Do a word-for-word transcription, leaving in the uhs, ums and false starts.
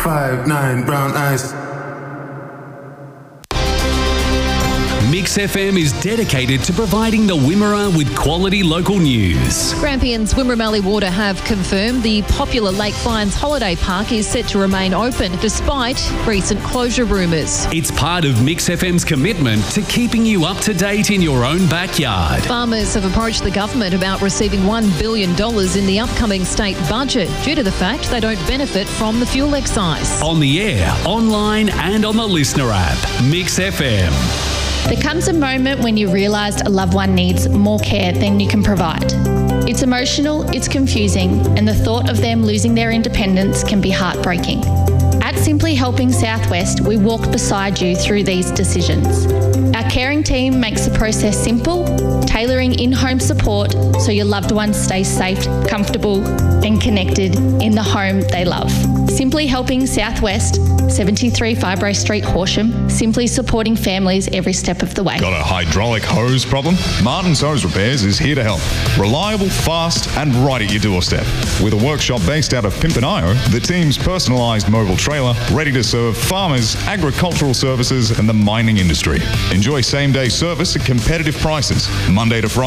five nine brown eyes. Mix F M is dedicated to providing the Wimmera with quality local news. Grampians Wimmera Water have confirmed the popular Lake Fynes Holiday Park is set to remain open despite recent closure rumours. It's part of Mix F M's commitment to keeping you up to date in your own backyard. Farmers have approached the government about receiving one billion dollars in the upcoming state budget due to the fact they don't benefit from the fuel excise. On the air, online and on the listener app. Mix F M. There comes a moment when you realise a loved one needs more care than you can provide. It's emotional, it's confusing, and the thought of them losing their independence can be heartbreaking. At Simply Helping Southwest, we walk beside you through these decisions. Our caring team makes the process simple, tailoring in-home support so your loved ones stay safe, comfortable and connected in the home they love. Simply Helping Southwest, seventy-three Fibro Street, Horsham, simply supporting families every step of the way. Got a hydraulic hose problem? Martin's Hose Repairs is here to help. Reliable, fast and right at your doorstep. With a workshop based out of Pimpernio, the team's personalised mobile trailer ready to serve farmers, agricultural services and the mining industry. Enjoy same-day service at competitive prices, Monday to Friday.